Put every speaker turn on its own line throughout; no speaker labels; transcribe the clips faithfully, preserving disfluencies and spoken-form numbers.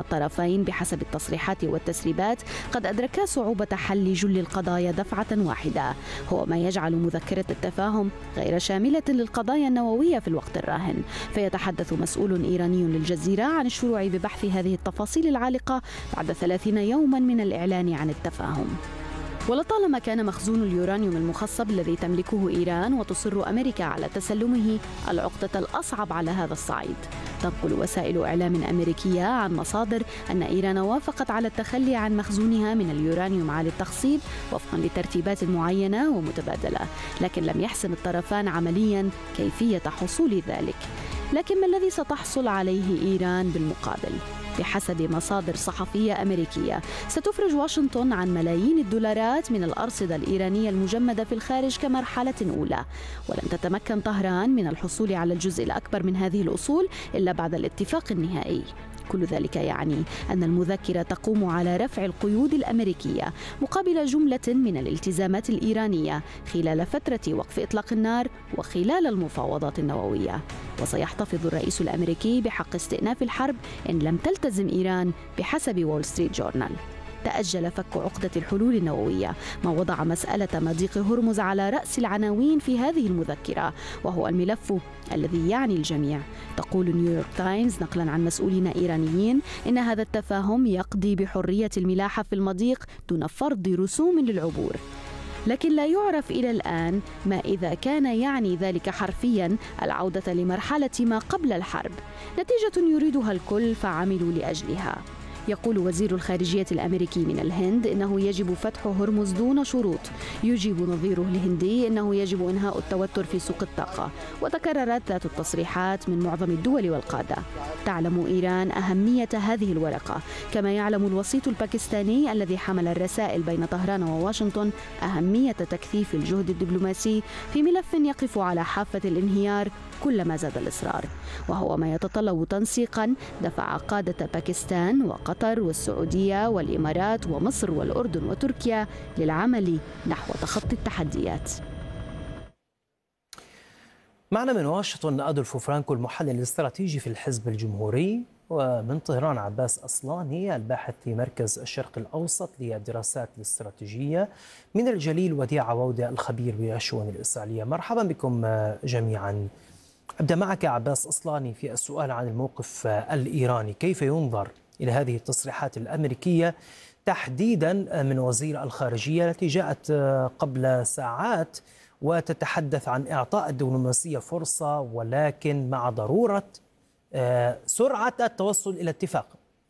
الطرفين بحسب التصريحات والتسريبات قد أدركا صعوبة حل جل القضايا دفعة واحدة، هو ما يجعل مذكرة التفاهم غير شاملة للقضايا النووية في الوقت الراهن. فيتحدث مسؤول إيراني للجزيرة عن الشروع ببحث هذه التفاصيل العالقة بعد ثلاثين يوما من الإعلان عن التفاهم. ولطالما كان مخزون اليورانيوم المخصب الذي تملكه إيران وتصر أمريكا على تسلمه العقدة الأصعب على هذا الصعيد. تنقل وسائل إعلام أمريكية عن مصادر أن إيران وافقت على التخلي عن مخزونها من اليورانيوم عالي التخصيب وفقا لترتيبات معينة ومتبادلة، لكن لم يحسم الطرفان عمليا كيفية حصول ذلك. لكن ما الذي ستحصل عليه إيران بالمقابل؟ بحسب مصادر صحفية أمريكية ستفرج واشنطن عن ملايين الدولارات من الأرصدة الإيرانية المجمدة في الخارج كمرحلة أولى، ولن تتمكن طهران من الحصول على الجزء الأكبر من هذه الأصول إلا بعد الاتفاق النهائي. كل ذلك يعني أن المذكرة تقوم على رفع القيود الأمريكية مقابل جملة من الالتزامات الإيرانية خلال فترة وقف إطلاق النار وخلال المفاوضات النووية. وسيحتفظ الرئيس الأمريكي بحق استئناف الحرب إن لم تلتزم إيران بحسب وول ستريت جورنال. تأجل فك عقدة الحلول النووية، ما وضع مسألة مضيق هرمز على رأس العناوين في هذه المذكرة، وهو الملف الذي يعني الجميع. تقول نيويورك تايمز نقلا عن مسؤولين إيرانيين إن هذا التفاهم يقضي بحرية الملاحة في المضيق دون فرض رسوم للعبور. لكن لا يعرف إلى الآن ما إذا كان يعني ذلك حرفيا العودة لمرحلة ما قبل الحرب، نتيجة يريدها الكل فعملوا لأجلها. يقول وزير الخارجية الأمريكي من الهند إنه يجب فتح هرمز دون شروط، يجيب نظيره الهندي إنه يجب إنهاء التوتر في سوق الطاقة. وتكررت ذات التصريحات من معظم الدول والقادة. تعلم إيران أهمية هذه الورقة، كما يعلم الوسيط الباكستاني الذي حمل الرسائل بين طهران وواشنطن أهمية تكثيف الجهد الدبلوماسي في ملف يقف على حافة الانهيار كلما زاد الإصرار، وهو ما يتطلب تنسيقا دفع قادة باكستان وقطر والسعودية والإمارات ومصر والأردن وتركيا للعمل نحو تخطي التحديات.
معنا من واشنطن أدولفو فرانكو المحلل الاستراتيجي في الحزب الجمهوري، ومن طهران عباس أصلاني الباحث في مركز الشرق الأوسط للدراسات الاستراتيجية، من الجليل وديع عودة الخبير بالشؤون الإسرائيلية. مرحبا بكم جميعا. أبدأ معك عباس أصلاني في السؤال عن الموقف الإيراني، كيف ينظر إلى هذه التصريحات الأمريكية تحديدا من وزير الخارجية التي جاءت قبل ساعات وتتحدث عن إعطاء الدبلوماسية فرصة ولكن مع ضرورة سرعة التوصل إلى اتفاق؟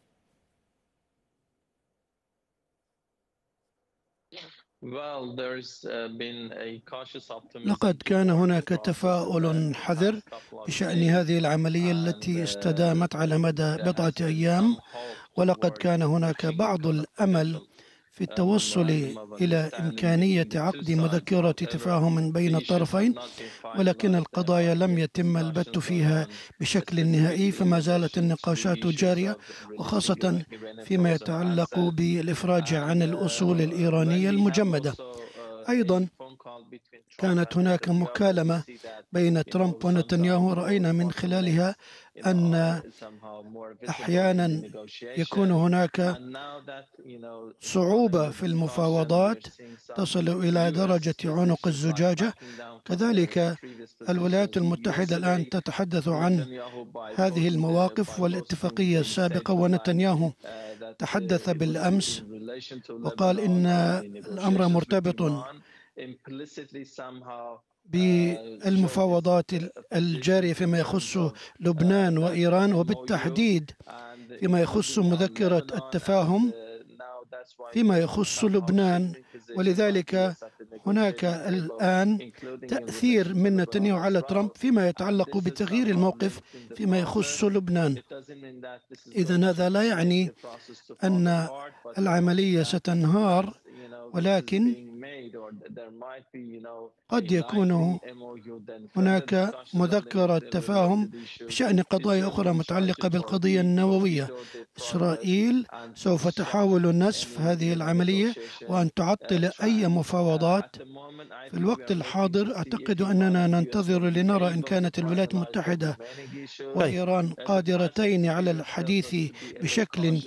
لقد كان هناك تفاؤل حذر بشأن هذه العملية التي استدامت على مدى بضعة أيام، ولقد كان هناك بعض الأمل في التوصل إلى إمكانية عقد مذكرة تفاهم بين الطرفين، ولكن القضايا لم يتم البت فيها بشكل نهائي، فما زالت النقاشات جارية، وخاصة فيما يتعلق بالإفراج عن الأصول الإيرانية المجمدة. أيضا كانت هناك مكالمة بين ترامب ونتنياهو رأينا من خلالها أن أحيانا يكون هناك صعوبة في المفاوضات تصل إلى درجة عنق الزجاجة. كذلك الولايات المتحدة الآن تتحدث عن هذه المواقف والاتفاقية السابقة، ونتنياهو تحدث بالأمس وقال إن الأمر مرتبط بالمفاوضات الجارية فيما يخص لبنان وإيران، وبالتحديد فيما يخص مذكرة التفاهم فيما يخص لبنان. ولذلك هناك الآن تأثير من نتنياهو على ترامب فيما يتعلق بتغيير الموقف فيما يخص لبنان. إذن هذا لا يعني أن العملية ستنهار، ولكن قد يكون هناك مذكرة تفاهم بشأن قضايا أخرى متعلقة بالقضية النووية. إسرائيل سوف تحاول نسف هذه العملية وأن تعطل أي مفاوضات. في الوقت الحاضر أعتقد أننا ننتظر لنرى إن كانت الولايات المتحدة وإيران قادرتين على الحديث بشكل